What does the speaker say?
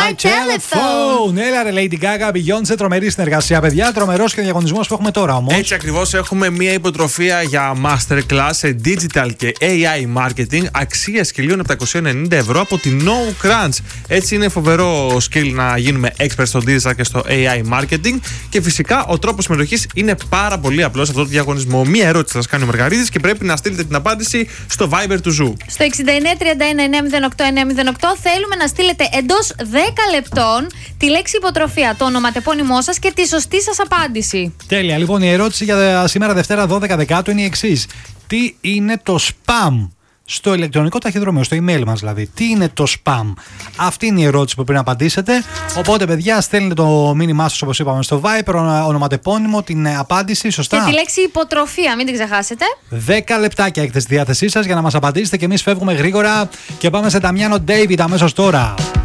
my telephone. Έλα ρε Lady Gaga, Beyoncé, τρομερή συνεργασία, παιδιά. Τρομερός και διαγωνισμός που έχουμε τώρα όμως. Έτσι ακριβώς, έχουμε μια υποτροφία για masterclass σε digital και AI marketing αξίας 1.790 από τη No Crunch. Έτσι είναι φοβερό skill να γίνουμε experts στο digital και στο AI marketing. Και φυσικά ο τρόπος συμμετοχής είναι πάρα πολύ απλός σε αυτό το διαγωνισμό. Μία ερώτηση θα σας κάνει ο Μαργαρίτης και πρέπει να στείλετε την απάντηση στο Viber του Ζου. Στο 6931-908-908 θέλουμε να στείλετε εντός 10 λεπτών τη λέξη υποτροφία, το ονοματεπώνυμό σας και τη σωστή σας απάντηση. Τέλεια. Λοιπόν, η ερώτηση για σήμερα Δευτέρα 12 Δεκάτου είναι η εξής. Τι είναι το spam στο ηλεκτρονικό ταχυδρομείο, στο email μας δηλαδή? Τι είναι το spam? Αυτή είναι η ερώτηση που πρέπει να απαντήσετε. Οπότε, παιδιά, στέλνετε το μήνυμά σας όπως είπαμε στο Viber, ονοματεπώνυμο, την απάντηση, σωστά. Και τη λέξη υποτροφία, μην την ξεχάσετε. 10 λεπτάκια έχετε στη διάθεσή σας για να μας απαντήσετε και εμείς φεύγουμε γρήγορα και πάμε σε Νταμιάνο Ντέιβιντ αμέσως τώρα.